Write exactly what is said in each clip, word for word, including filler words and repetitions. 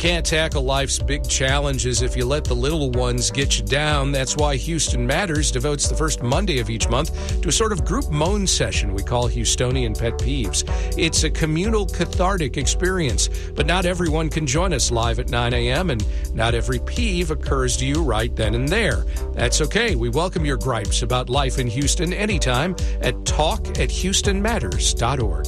can't tackle life's big challenges if you let the little ones get you down. That's why Houston Matters devotes the first Monday of each month to a sort of group moan session we call Houstonian Pet Peeves. It's a communal, cathartic experience, but not everyone can join us live at nine a.m., and not every peeve occurs to you right then and there. That's okay. We welcome your gripes about life in Houston anytime at talk at houston matters dot org.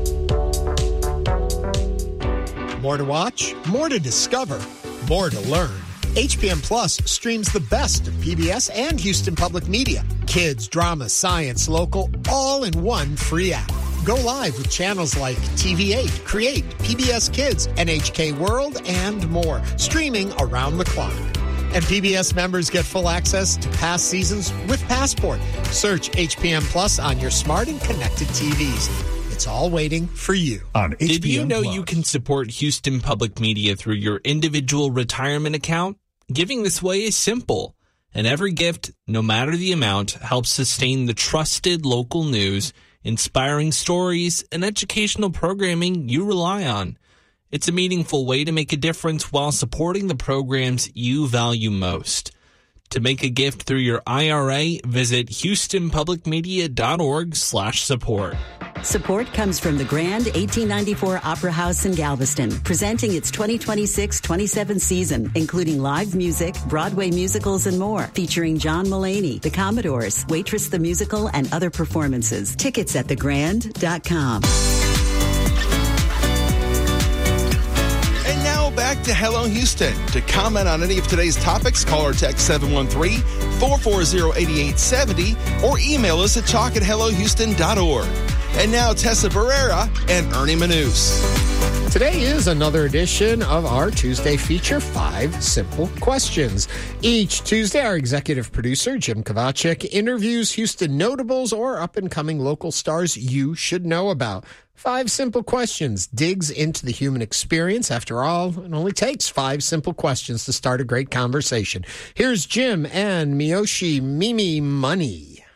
More to watch, more to discover, more to learn. H P M Plus streams the best of P B S and Houston Public Media. Kids, drama, science, local, all in one free app. Go live with channels like T V eight, Create, P B S Kids, N H K World, and more, streaming around the clock. And P B S members get full access to past seasons with Passport. Search H P M Plus on your smart and connected T Vs. It's all waiting for you on H P M Did you know Plus. You can support Houston Public Media through your individual retirement account? Giving this way is simple, and every gift, no matter the amount, helps sustain the trusted local news, inspiring stories, and educational programming you rely on. It's a meaningful way to make a difference while supporting the programs you value most. To make a gift through your I R A, visit houston public media dot org slash support. Support comes from the Grand eighteen ninety-four Opera House in Galveston, presenting its twenty twenty-six twenty-seven season, including live music, Broadway musicals, and more, featuring John Mulaney, the Commodores, Waitress the Musical, and other performances. Tickets at the grand dot com. Back to Hello Houston. To comment on any of today's topics, call or text seven one three, four four zero, eight eight seven zero or email us at talk at hello houston dot org. And now Tessa Barrera and Ernie Manous. Today is another edition of our Tuesday feature, Five Simple Questions. Each Tuesday, our executive producer, Jim Kovacic, interviews Houston notables or up-and-coming local stars you should know about. Five Simple Questions digs into the human experience. After all, it only takes five simple questions to start a great conversation. Here's Jim and Miyoshi Mimi Money.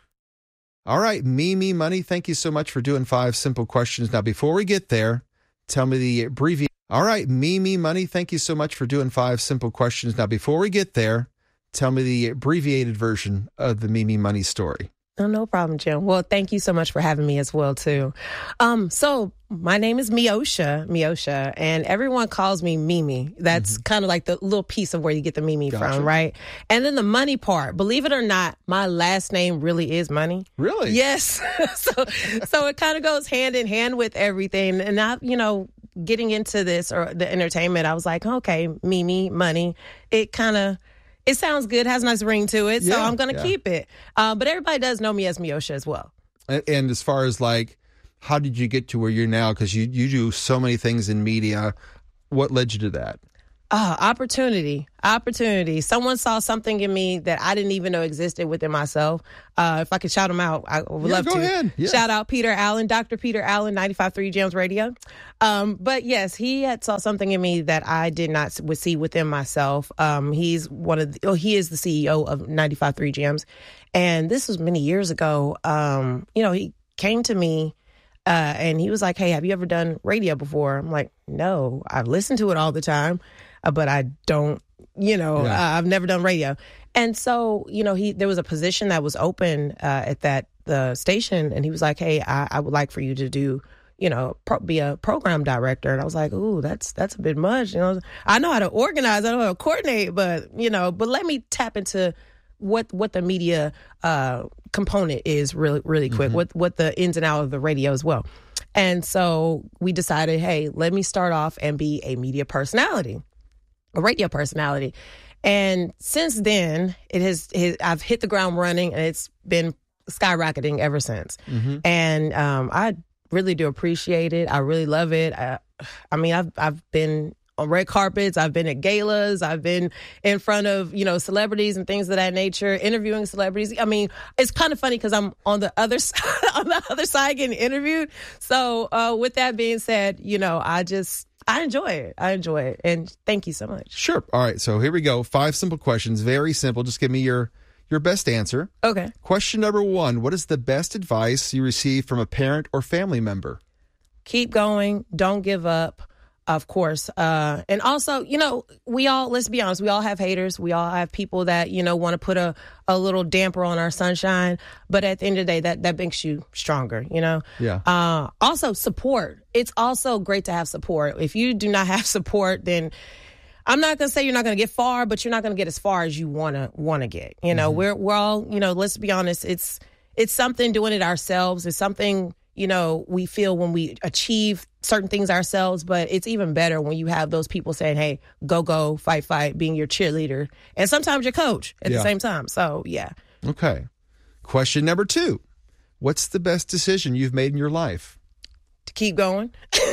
All right, Mimi Money, thank you so much for doing Five Simple Questions. Now, before we get there, tell me the abbreviation. All right, Mimi Money, thank you so much for doing Five Simple Questions. Now, before we get there, tell me the abbreviated version of the Mimi Money story. Oh, no problem, Jim. Well, thank you so much for having me as well, too. Um, so my name is Miosha, Miosha, and everyone calls me Mimi. That's mm-hmm. kind of like the little piece of where you get the Mimi gotcha. From, right? And then the money part, believe it or not, my last name really is Money. Really? Yes. so, so it kind of goes hand in hand with everything. And I, you know, getting into this or the entertainment, I was like, okay, Mimi, Money. It kind of... It sounds good, has a nice ring to it, so yeah, I'm going to yeah. keep it. Uh, but everybody does know me as Miosha as well. And, and as far as, like, how did you get to where you're now? Because you, you do so many things in media. What led you to that? Uh, opportunity. Opportunity. Someone saw something in me that I didn't even know existed within myself. Uh, if I could shout them out, I would yeah, love go to. Ahead. Yeah. Shout out Peter Allen, Doctor Peter Allen, ninety-five point three Jams Radio. Um, but yes, he had saw something in me that I did not would see within myself. Um, he's one of the, oh, he is the C E O of ninety-five point three Jams. And this was many years ago. Um, you know, he came to me uh, and he was like, hey, have you ever done radio before? I'm like, no, I've listened to it all the time. Uh, but I don't, you know, yeah. uh, I've never done radio. And so, you know, he there was a position that was open uh, at that the station. And he was like, hey, I, I would like for you to do, you know, pro- be a program director. And I was like, ooh, that's that's a bit much. You know, I know how to organize. I know how to coordinate. But, you know, but let me tap into what what the media uh, component is really, really quick, mm-hmm. what, what the ins and outs of the radio as well. And so we decided, hey, let me start off and be a media personality. A radio personality. And since then, it has, it, I've hit the ground running and it's been skyrocketing ever since. Mm-hmm. And um, I really do appreciate it. I really love it. I, I mean, I've I've been on red carpets. I've been at galas. I've been in front of, you know, celebrities and things of that nature, interviewing celebrities. I mean, it's kind of funny because I'm on the other side, on the other side getting interviewed. So uh, with that being said, you know, I just, I enjoy it. I enjoy it. And thank you so much. Sure. All right. So here we go. Five simple questions. Very simple. Just give me your, your best answer. Okay. Question number one. What is the best advice you received from a parent or family member? Keep going. Don't give up. of course. Uh, and also, you know, we all, let's be honest, we all have haters. We all have people that, you know, want to put a, a little damper on our sunshine. But at the end of the day, that, that makes you stronger, you know? Yeah. Uh, also, support. It's also great to have support. If you do not have support, then I'm not going to say you're not going to get far, but you're not going to get as far as you want to want to get. You know, mm-hmm. we're, we're all, you know, let's be honest, it's, it's something doing it ourselves. It's something, you know, we feel when we achieve certain things ourselves, but it's even better when you have those people saying, hey, go, go, fight, fight, being your cheerleader. And sometimes your coach at yeah. the same time. So, yeah. Okay. Question number two. What's the best decision you've made in your life? To keep going.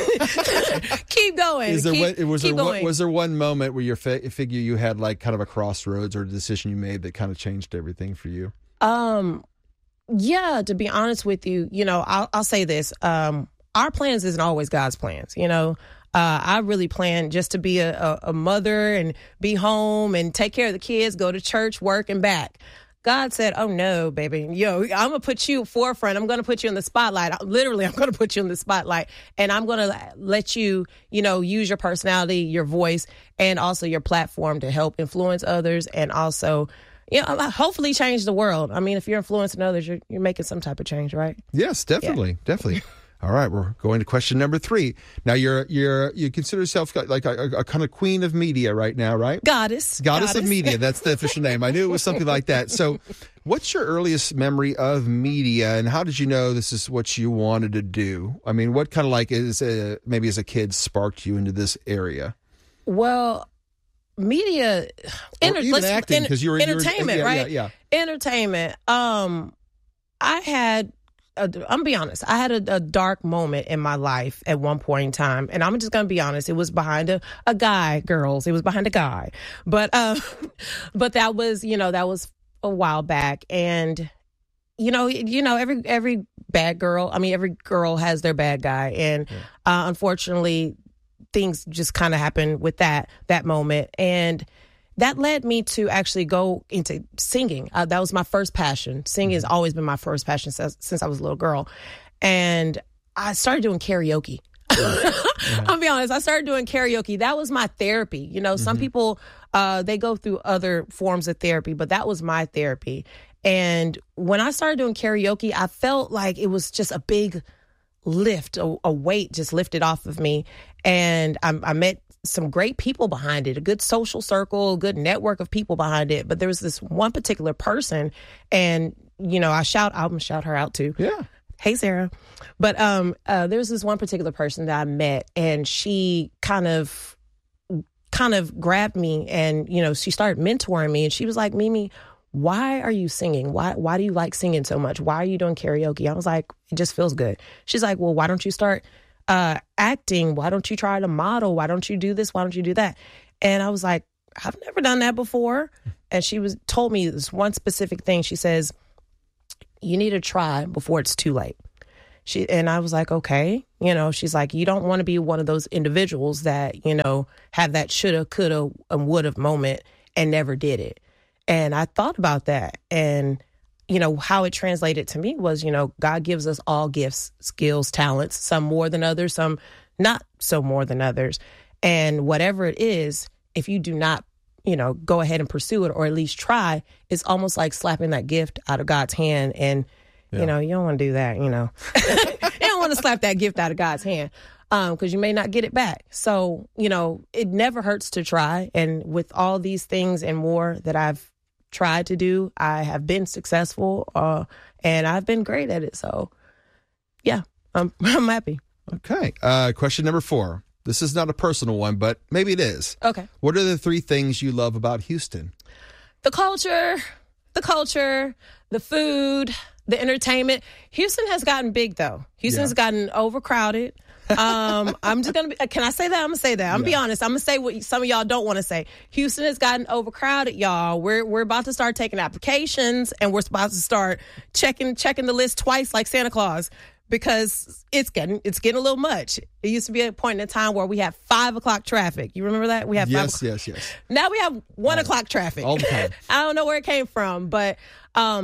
keep going. Is there keep, one, was, keep there going. one, was there one moment where you fi- figure you had like kind of a crossroads or a decision you made that kind of changed everything for you? Um, yeah, to be honest with you, you know, I'll, I'll say this. Um, our plans isn't always God's plans, you know. Uh, I really plan just to be a, a, a mother and be home and take care of the kids, go to church, work, and back. God said, oh, no, baby, yo, I'm going to put you forefront. I'm going to put you in the spotlight. Literally, I'm going to put you in the spotlight. And I'm going to let you, you know, use your personality, your voice, and also your platform to help influence others and also, you know, hopefully change the world. I mean, if you're influencing others, you're, you're making some type of change, right? Yes, definitely. Yeah. Definitely. All right, we're going to question number three. Now, you're you're you consider yourself like a, a, a kind of queen of media right now, right? Goddess. Goddess. Goddess of media. That's the official name. I knew it was something like that. So, what's your earliest memory of media, and how did you know this is what you wanted to do? I mean, what kind of like is a, maybe as a kid sparked you into this area? Well, media, enter, even acting because you were entertainment, you were, yeah, right? Yeah, yeah. Entertainment. Um, I had. A, I'm gonna be honest. I had a, a dark moment in my life at one point in time, and I'm just gonna be honest. It was behind a, a guy, girls. It was behind a guy, but um, but that was you know that was a while back, and you know you know every every bad girl. I mean, every girl has their bad guy, and yeah. uh, unfortunately, things just kind of happened with that that moment, and that led me to actually go into singing. Uh, that was my first passion. Singing has always been my first passion since, since I was a little girl. And I started doing karaoke. Yeah. I'll be honest. I started doing karaoke. That was my therapy. You know, mm-hmm. some people, uh, they go through other forms of therapy, but that was my therapy. And when I started doing karaoke, I felt like it was just a big lift, a, a weight just lifted off of me. And I, I met some great people behind it, a good social circle, a good network of people behind it. But there was this one particular person, and, you know, I shout, I'm gonna shout her out too. Yeah. Hey, Sarah. But um, uh, there was this one particular person that I met, and she kind of, kind of grabbed me, and, you know, she started mentoring me, and she was like, Mimi, why are you singing? Why, why do you like singing so much? Why are you doing karaoke? I was like, it just feels good. She's like, well, why don't you start Uh, acting? Why don't you try to model? Why don't you do this? Why don't you do that? And I was like, I've never done that before. And she was told me this one specific thing. She says, you need to try before it's too late. She and I was like, okay. You know, she's like, you don't want to be one of those individuals that, you know, have that shoulda, coulda, and woulda moment and never did it. And I thought about that. And you know, how it translated to me was, you know, God gives us all gifts, skills, talents, some more than others, some not so more than others. And whatever it is, if you do not, you know, go ahead and pursue it or at least try, it's almost like slapping that gift out of God's hand. And, yeah. you know, you don't want to do that, you know. You don't want to slap that gift out of God's hand um, because you may not get it back. So, you know, it never hurts to try. And with all these things and more that I've tried to do, I have been successful uh, and I've been great at it. So, yeah, I'm, I'm happy. Okay. Uh, question number four. This is not a personal one, but maybe it is. Okay. What are the three things you love about Houston? The culture, the culture, the food, the entertainment. Houston has gotten big, though. Houston's yeah. gotten overcrowded. um, I'm just going to be, can I say that? I'm going to say that. I'm going to yeah. be honest. I'm going to say what some of y'all don't want to say. Houston has gotten overcrowded, y'all. We're, we're about to start taking applications, and we're about to start checking, checking the list twice like Santa Claus, because it's getting, it's getting a little much. It used to be a point in time where we had five o'clock traffic. You remember that? We had yes, five yes, yes. Now we have one right. o'clock traffic. All the time. I don't know where it came from, but, um,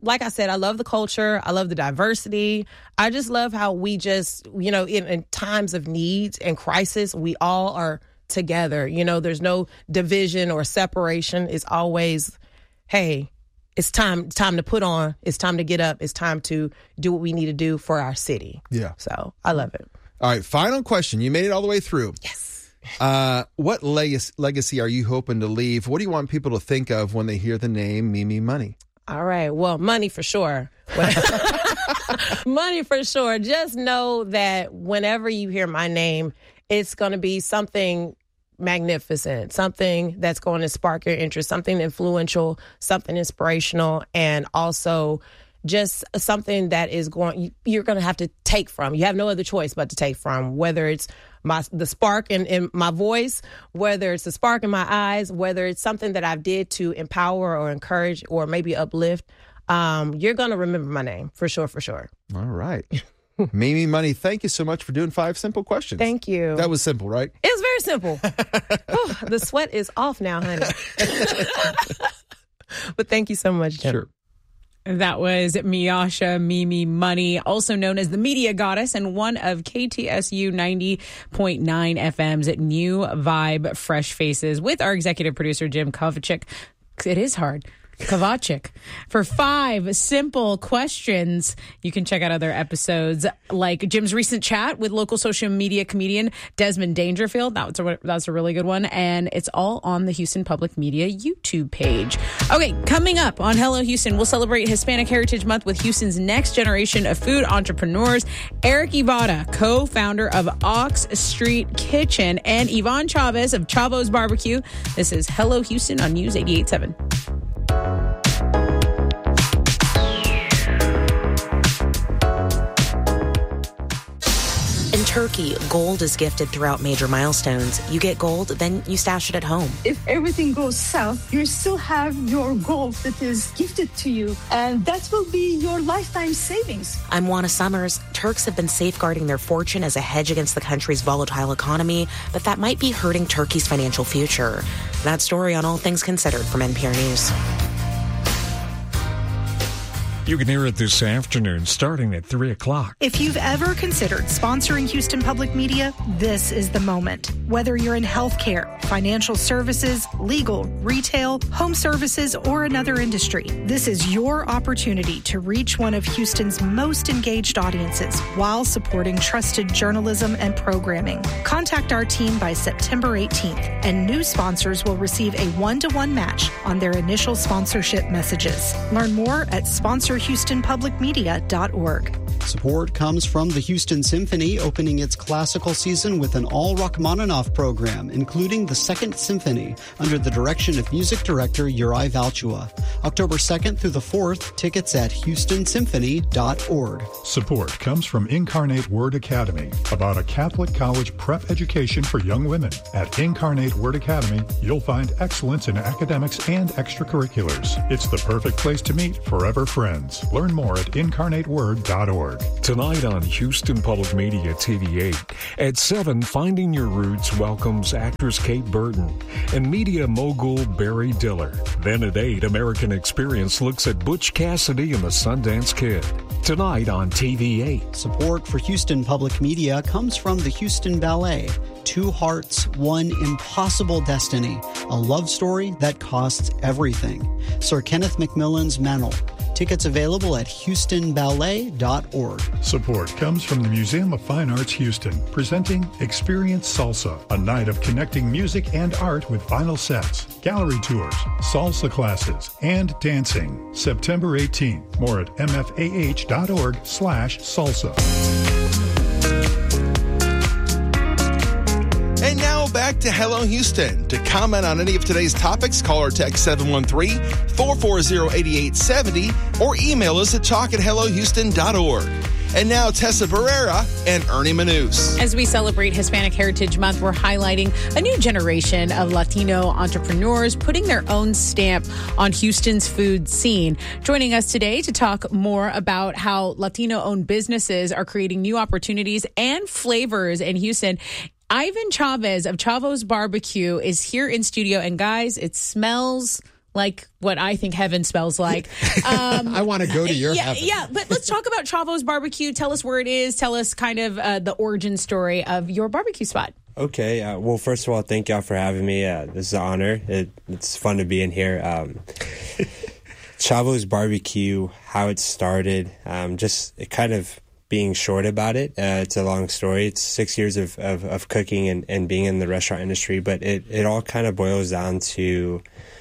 like I said, I love the culture. I love the diversity. I just love how we just, you know, in, in times of needs and crisis, we all are together. You know, there's no division or separation. It's always, hey, it's time, it's time to put on. It's time to get up. It's time to do what we need to do for our city. Yeah. So I love it. All right. Final question. You made it all the way through. Yes. Uh, what legacy, legacy are you hoping to leave? What do you want people to think of when they hear the name Mimi Money? All right. Well, money for sure. Money for sure. Just know that whenever you hear my name, it's going to be something magnificent, something that's going to spark your interest, something influential, something inspirational, and also just something that is going, you're going to have to take from. You have no other choice but to take from, whether it's my the spark in, in my voice, whether it's the spark in my eyes, whether it's something that I did to empower or encourage or maybe uplift. Um, you're going to remember my name for sure, for sure. All right. Mimi Money, thank you so much for doing five simple questions. Thank you. That was simple, right? It was very simple. Whew, the sweat is off now, honey. But thank you so much, Jim. Sure. That was Miasha Mimi Money, also known as the Media Goddess and one of K T S U ninety point nine F M's New Vibe Fresh Faces with our executive producer, Jim Kovacic. It is hard. Kovacic. For five simple questions, you can check out other episodes like Jim's recent chat with local social media comedian Desmond Dangerfield. That was a, that was a really good one. And it's all on the Houston Public Media YouTube page. Okay, coming up on Hello Houston, we'll celebrate Hispanic Heritage Month with Houston's next generation of food entrepreneurs, Eric Ivada, co-founder of Ox Street Kitchen, and Yvonne Chavez of Chavo's Barbecue. This is Hello Houston on News eighty-eight point seven. In Turkey, gold is gifted throughout major milestones. You get gold, then you stash it at home. If everything goes south, you still have your gold that is gifted to you, and that will be your lifetime savings. I'm Juana Summers. Turks have been safeguarding their fortune as a hedge against the country's volatile economy, but that might be hurting Turkey's financial future. That story on All Things Considered from N P R News. You can hear it this afternoon starting at three o'clock. If you've ever considered sponsoring Houston Public Media, this is the moment. Whether you're in healthcare, financial services, legal, retail, home services, or another industry, this is your opportunity to reach one of Houston's most engaged audiences while supporting trusted journalism and programming. Contact our team by September eighteenth, and new sponsors will receive a one-to-one match on their initial sponsorship messages. Learn more at sponsor houston public media dot org. Support comes from the Houston Symphony, opening its classical season with an all Rachmaninoff program, including the Second Symphony, under the direction of music director Uri Valchua. October second through the fourth, tickets at houston symphony dot org. Support comes from Incarnate Word Academy, about a Catholic college prep education for young women. At Incarnate Word Academy, you'll find excellence in academics and extracurriculars. It's the perfect place to meet forever friends. Learn more at incarnate word dot org. Tonight on Houston Public Media T V eight, at seven, Finding Your Roots welcomes actress Kate Burton and media mogul Barry Diller. Then at eight, American Experience looks at Butch Cassidy and the Sundance Kid. Tonight on T V eight. Support for Houston Public Media comes from the Houston Ballet. Two Hearts, One Impossible Destiny, a love story that costs everything. Sir Kenneth Macmillan's Meynell. Tickets available at houston ballet dot org. Support comes from the Museum of Fine Arts Houston, presenting Experience Salsa, a night of connecting music and art with vinyl sets, gallery tours, salsa classes, and dancing. September eighteenth. More at m f a h dot org slash salsa. And now back to Hello Houston. To comment on any of today's topics, call or text seven one three, four four zero, eight eight seven zero or email us at talk at hello houston dot org. And now Tessa Barrera and Ernie Manous. As we celebrate Hispanic Heritage Month, we're highlighting a new generation of Latino entrepreneurs putting their own stamp on Houston's food scene. Joining us today to talk more about how Latino-owned businesses are creating new opportunities and flavors in Houston, Ivan Chavez of Chavo's Barbecue is here in studio. And guys, it smells like what I think heaven smells like. Um, I want to go to your yeah, heaven. Yeah, but let's talk about Chavo's Barbecue. Tell us where it is. Tell us kind of uh, the origin story of your barbecue spot. Okay. Uh, well, first of all, thank y'all for having me. Uh, this is an honor. It, it's fun to be in here. Um, Chavo's Barbecue, how it started, um, just it kind of being short about it. Uh, it's a long story. It's six years of, of, of cooking and, and being in the restaurant industry, but it, it all kind of boils down to,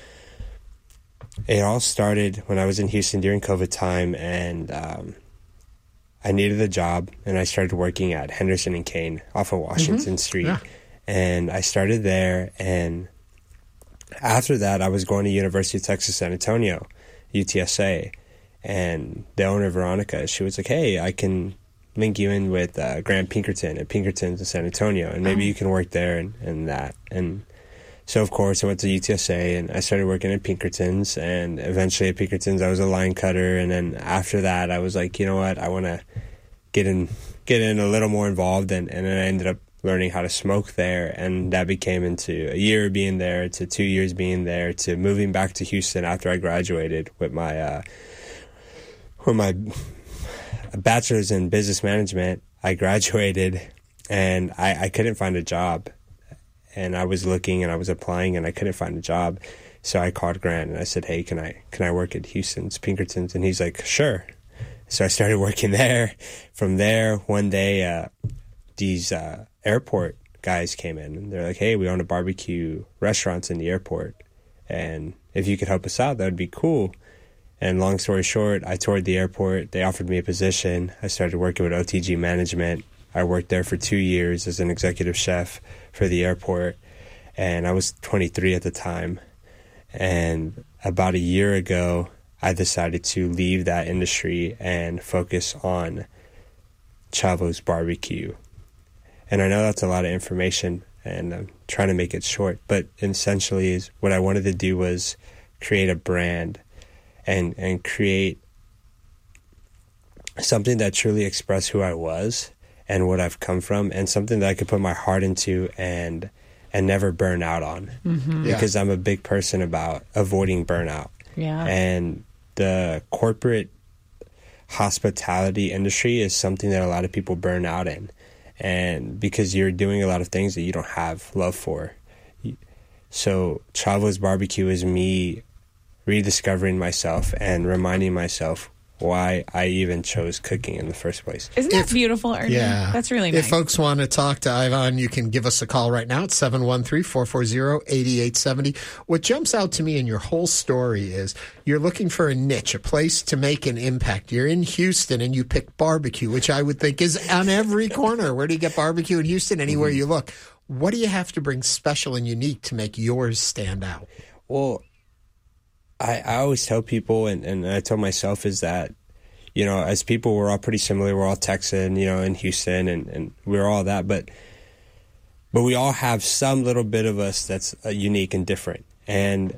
it all started when I was in Houston during COVID time, and um, I needed a job, and I started working at Henderson and Kane off of Washington mm-hmm. Street. Yeah. And I started there, and after that, I was going to University of Texas San Antonio, U T S A, and the owner, Veronica, she was like, hey, I can link you in with uh, Grant Pinkerton at Pinkerton's in San Antonio, and maybe oh. you can work there and, and that. And so, of course, I went to U T S A, and I started working at Pinkerton's, and eventually at Pinkerton's, I was a line cutter, and then after that, I was like, you know what, I want to get in get in a little more involved, and, and then I ended up learning how to smoke there, and that became into a year being there, to two years being there, to moving back to Houston after I graduated with my uh, with my bachelor's in business management. I graduated, and I, I couldn't find a job, and I was looking and I was applying, and I couldn't find a job. So I called Grant and I said, hey, can I can I work at Houston's Pinkerton's? And he's like, sure. So I started working there. From there, one day, uh, these uh, airport guys came in, and they're like, hey, we own a barbecue restaurants in the airport, and if you could help us out, that would be cool. And long story short, I toured the airport. They offered me a position. I started working with O T G Management. I worked there for two years as an executive chef for the airport, and I was twenty-three at the time. And about a year ago, I decided to leave that industry and focus on Chavo's Barbecue. And I know that's a lot of information, and I'm trying to make it short, but essentially is what I wanted to do was create a brand and and create something that truly expressed who I was and what I've come from, and something that I could put my heart into and and never burn out on. Mm-hmm. Because yeah. I'm a big person about avoiding burnout. Yeah. And the corporate hospitality industry is something that a lot of people burn out in. And because you're doing a lot of things that you don't have love for. So Chavo's Barbecue is me rediscovering myself and reminding myself why I even chose cooking in the first place. Isn't that if, beautiful, Ernie? Yeah. That's really nice. If folks want to talk to Ivan, you can give us a call right now at seven one three, four four zero, eight eight seven zero. What jumps out to me in your whole story is you're looking for a niche, a place to make an impact. You're in Houston and you pick barbecue, which I would think is on every corner. Where do you get barbecue in Houston? Anywhere mm-hmm. you look. What do you have to bring special and unique to make yours stand out? Well, I, I always tell people, and, and I tell myself, is that, you know, as people, we're all pretty similar. We're all Texan, you know, in Houston, and, and we're all that. But but we all have some little bit of us that's uh, unique and different. And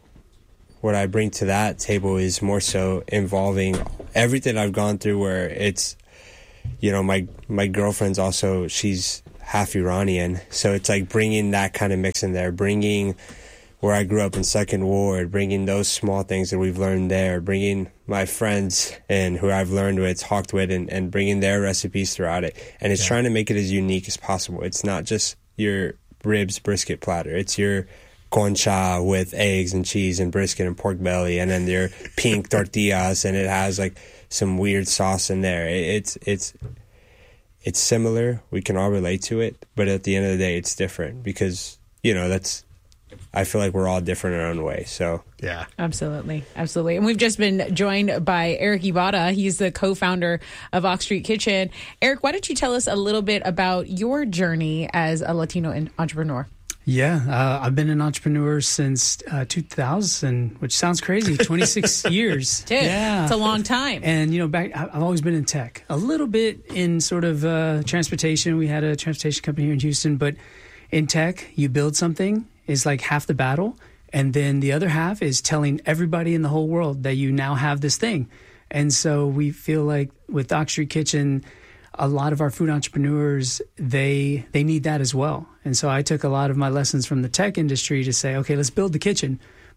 what I bring to that table is more so involving everything I've gone through, where it's, you know, my, my girlfriend's also, she's half Iranian. So it's like bringing that kind of mix in there, bringing where I grew up in Second Ward, bringing those small things that we've learned there, bringing my friends and who I've learned with, talked with, and, and bringing their recipes throughout it. And it's yeah. trying to make it as unique as possible. It's not just your ribs brisket platter. It's your concha with eggs and cheese and brisket and pork belly, and then your pink tortillas, and it has like some weird sauce in there. It, it's it's it's similar. We can all relate to it, but at the end of the day, it's different because, you know, that's, I feel like we're all different in our own way. So yeah, absolutely, absolutely. And we've just been joined by Eric Ibarra. He's the co-founder of Ox Street Kitchen. Eric, why don't you tell us a little bit about your journey as a Latino entrepreneur? Yeah, uh, I've been an entrepreneur since uh, two thousand, which sounds crazy. twenty-six years. Dude, yeah, it's a long time. And you know, back I've always been in tech, a little bit in sort of uh, transportation. We had a transportation company here in Houston, but in tech, you build something is like half the battle, and then the other half is telling everybody in the whole world that you now have this thing. And so we feel like with Ox Street Kitchen, a lot of our food entrepreneurs, they they need that as well. And so I took a lot of my lessons from the tech industry to say, okay, let's build the kitchen,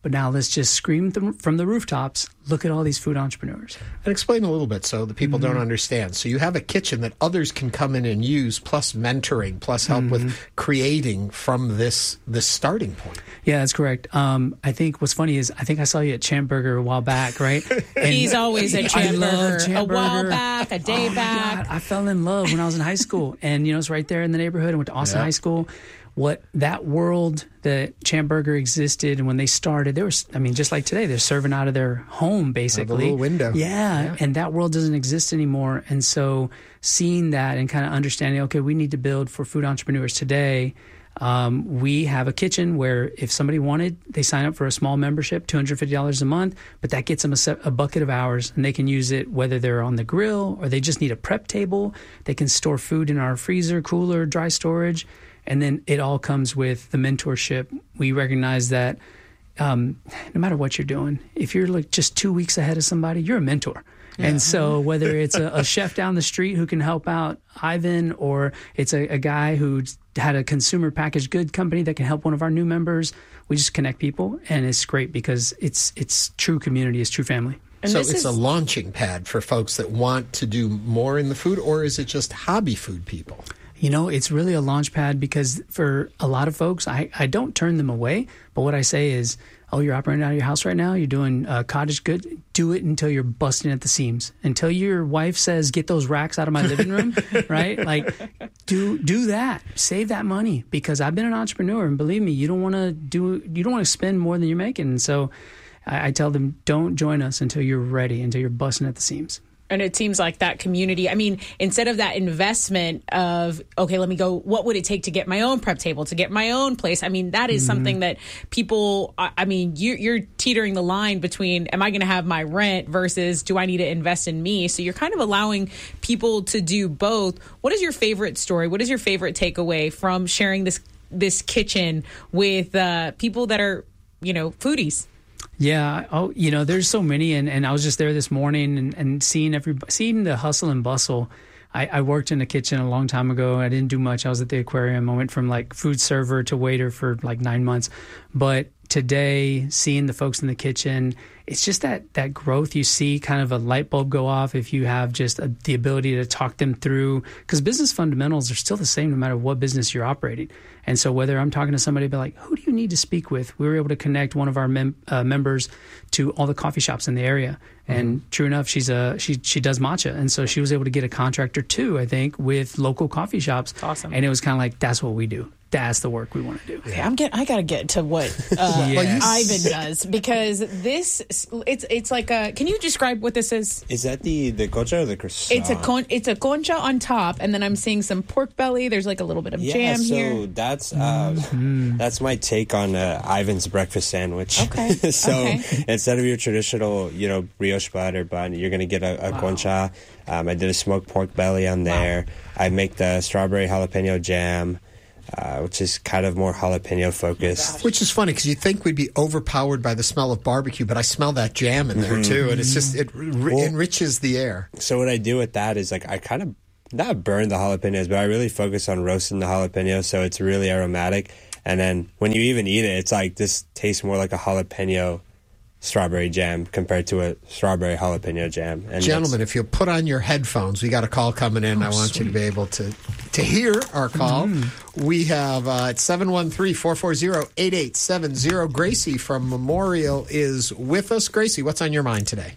But now let's just scream th- from the rooftops, look at all these food entrepreneurs. And explain a little bit so the people mm-hmm. don't understand. So you have a kitchen that others can come in and use, plus mentoring, plus help mm-hmm. with creating from this this starting point. Yeah, that's correct. Um, I think what's funny is I think I saw you at Champ Burger a while back, right? And he's always at Champ Burger. Champ a Burger. while back, a day oh back. God, I fell in love when I was in high school. And, you know, it's right there in the neighborhood. I went to Austin yeah. High School. What that world that Champ Burger existed, and when they started, they were, I mean, just like today, they're serving out of their home, basically. Out of a little window. Yeah, yeah, and that world doesn't exist anymore. And so seeing that and kind of understanding, okay, we need to build for food entrepreneurs today. Um, we have a kitchen where if somebody wanted, they sign up for a small membership, two hundred fifty dollars a month, but that gets them a, set, a bucket of hours, and they can use it whether they're on the grill or they just need a prep table. They can store food in our freezer, cooler, dry storage. And then it all comes with the mentorship. We recognize that um, no matter what you're doing, if you're like just two weeks ahead of somebody, you're a mentor. Yeah. And so whether it's a, a chef down the street who can help out Ivan, or it's a, a guy who had a consumer packaged good company that can help one of our new members, we just connect people. And it's great because it's it's true community, it's true family. And so it's is... a launching pad for folks that want to do more in the food, or is it just hobby food people? You know, it's really a launch pad because for a lot of folks, I, I don't turn them away. But what I say is, oh, you're operating out of your house right now. You're doing uh, cottage good. Do it until you're busting at the seams. Until your wife says, get those racks out of my living room, right? Like, do do that. Save that money, because I've been an entrepreneur. And believe me, you don't want to do, you don't want to spend more than you're making. And so I, I tell them, don't join us until you're ready, until you're busting at the seams. And it seems like that community, I mean, instead of that investment of, okay, let me go, what would it take to get my own prep table, to get my own place? I mean, that is mm-hmm. something that people, I mean, you, you're teetering the line between, am I going to have my rent versus do I need to invest in me? So you're kind of allowing people to do both. What is your favorite story? What is your favorite takeaway from sharing this, this kitchen with uh, people that are, you know, foodies? Yeah. Oh, you know, there's so many. And, and I was just there this morning and, and seeing every, seeing the hustle and bustle. I, I worked in the kitchen a long time ago. I didn't do much. I was at the aquarium. I went from like food server to waiter for like nine months. But today, seeing the folks in the kitchen, it's just that that growth. You see kind of a light bulb go off if you have just a, the ability to talk them through, because business fundamentals are still the same no matter what business you're operating. And so whether I'm talking to somebody about like, who do you need to speak with? We were able to connect one of our mem- uh, members to all the coffee shops in the area. And mm-hmm. true enough, she's a she she does matcha, and so she was able to get a contract or two, I think, with local coffee shops. Awesome. And it was kind of like, that's what we do. That's the work we want to do. Okay, I'm get. I gotta get to what uh, yes. Ivan does, because this it's it's like a. Can you describe what this is? Is that the the concha or the croissant? It's a con. It's a concha on top, and then I'm seeing some pork belly. There's like a little bit of yeah, jam so here. that's uh, mm. that's my take on uh, Ivan's breakfast sandwich. Okay. so okay. instead of your traditional, you know, brioche butter bun, you're gonna get a, a wow. concha. Um, I did a smoked pork belly on there. Wow. I make the strawberry jalapeno jam. Uh, which is kind of more jalapeno focused. Which is funny because you'd think we'd be overpowered by the smell of barbecue, but I smell that jam in there mm-hmm. too, and it's just, it re- well, enriches the air. So what I do with that is like I kind of, not burn the jalapenos, but I really focus on roasting the jalapeno so it's really aromatic. And then when you even eat it, it's like this tastes more like a jalapeno strawberry jam compared to a strawberry jalapeno jam. And gentlemen, if you'll put on your headphones, we got a call coming in. Oh, I want sweet. you to be able to to hear our call. Mm. We have uh, at seven one three, four four zero, eight eight seven zero. Gracie from Memorial is with us. Gracie, what's on your mind today?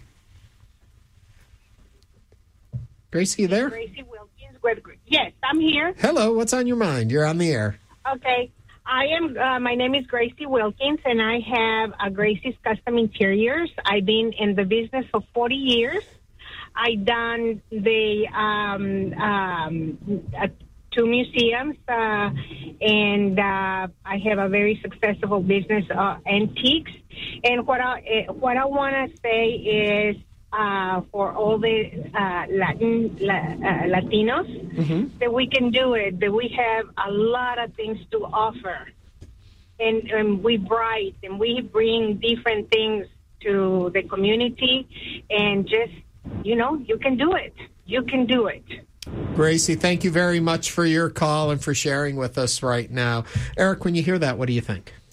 Gracie, you there? Gracie Wilkins. Yes, I'm here. Hello, what's on your mind? You're on the air. Okay. I am, uh, my name is Gracie Wilkins, and I have a Gracie's Custom Interiors. I've been in the business for forty years. I done the um, um, uh, two museums, uh, and uh, I have a very successful business, uh, antiques. And what I what I want to say is, uh, for all the uh, Latin la, uh, Latinos, mm-hmm. that we can do it. That we have a lot of things to offer, and, and we bright and we bring different things to the community, and just, you know, you can do it. You can do it. Gracie, thank you very much for your call and for sharing with us right now. Eric, when you hear that, what do you think?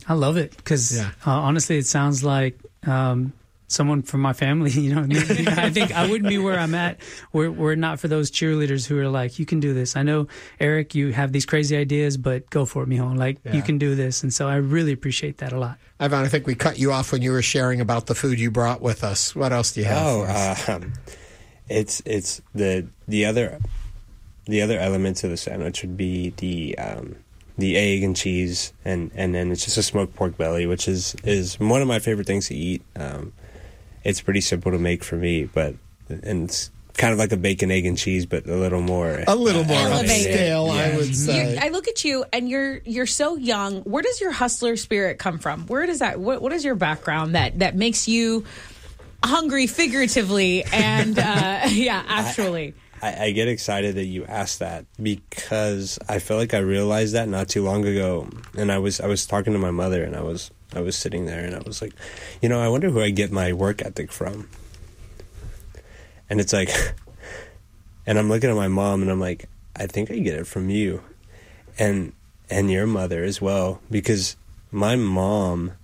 I love it because Yeah. uh, honestly, it sounds like um, someone from my family. You know, I think I wouldn't be where I'm at were, were it not for those cheerleaders who are like, you can do this. I know, Eric, you have these crazy ideas, but go for it, mijo. Like, Yeah. you can do this. And so I really appreciate that a lot. Ivan, I think we cut you off when you were sharing about the food you brought with us. What else do you have Oh, for us? um, it's it's the the other the other elements of the sandwich would be the um, the egg and cheese, and, and then it's just a smoked pork belly, which is, is one of my favorite things to eat. Um, it's pretty simple to make for me, but and it's kind of like a bacon, egg, and cheese, but a little more A little more Elevated. upscale, I Yeah. would say. You, I look at you, and you're you're so young. Where does your hustler spirit come from? Where does that? What, what is your background that that makes you hungry, figuratively, and uh, yeah, actually? I, I get excited that you asked that because I feel like I realized that not too long ago, and I was I was talking to my mother, and I was I was sitting there, and I was like, you know, I wonder who I get my work ethic from. And it's like, and I'm looking at my mom, and I'm like, I think I get it from you, and and your mother as well, because my mom,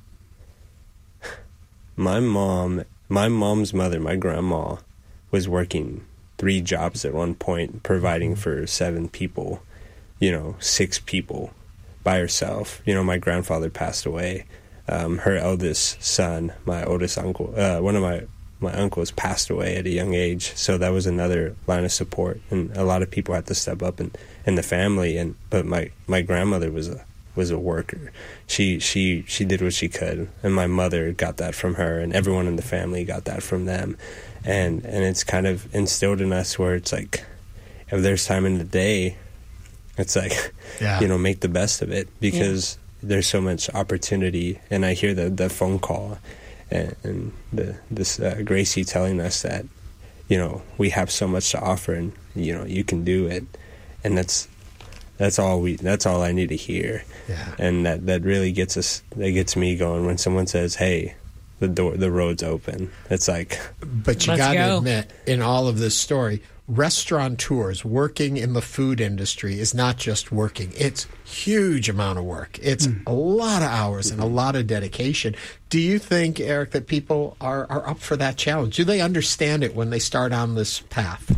my mom, my mom's mother, my grandma, was working three jobs at one point, providing for seven people, you know, six people by herself. You know, my grandfather passed away. Um, her eldest son, my oldest uncle, uh, one of my, my uncles passed away at a young age. So that was another line of support. And a lot of people had to step up in, in the family. And but my, my grandmother was a was a worker. She she she did what she could. And my mother got that from her, and everyone in the family got that from them. And and it's kind of instilled in us where it's like, if there's time in the day, it's like, Yeah. you know, make the best of it, because there's so much opportunity. And I hear the, the phone call and, and the this uh, Gracie telling us that, you know, we have so much to offer, and, you know, you can do it. And that's that's all we that's all I need to hear. Yeah. And that, that really gets us that gets me going when someone says, hey, the door the road's open. It's like, But you Let's got to go. admit, in all of this story, restaurateurs working in the food industry is not just working. It's huge amount of work. It's a lot of hours and a lot of dedication. Do you think, Eric, that people are, are up for that challenge? Do they understand it when they start on this path?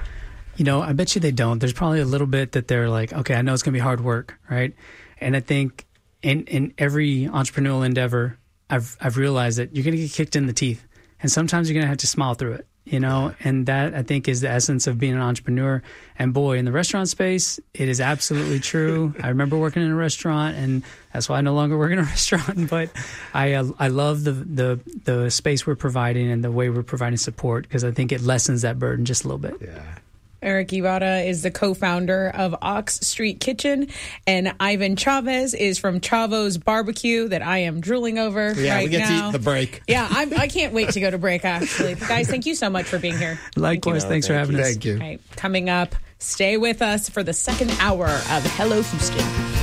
You know, I bet you they don't. There's probably a little bit that they're like, okay, I know it's going to be hard work, right? And I think in, in every entrepreneurial endeavor, I've I've realized that you're going to get kicked in the teeth, and sometimes you're going to have to smile through it, you know. And that, I think, is the essence of being an entrepreneur. And boy, in the restaurant space, it is absolutely true. I remember working in a restaurant, and that's why I no longer work in a restaurant. But I uh, I love the the the space we're providing and the way we're providing support, because I think it lessens that burden just a little bit. Yeah. Eric Ibarra is the co-founder of Ox Street Kitchen, and Ivan Chavez is from Chavo's Barbecue that I am drooling over Yeah, right we get now. to eat the break. Yeah, I'm, I can't wait to go to break, actually. Guys, thank you so much for being here. Likewise, thanks for having us. Thank you. All right, coming up, stay with us for the second hour of Hello Houston.